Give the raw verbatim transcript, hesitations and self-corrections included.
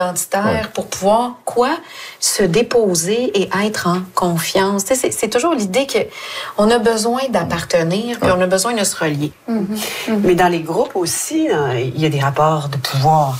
identitaire Ouais. pour pouvoir, quoi, se déposer et être en confiance. Tu sais, C'est, c'est toujours l'idée qu'on a besoin d'appartenir, puis Ouais. on a besoin de se relier. Mais dans les groupes aussi, là, il y a des rapports de pouvoir.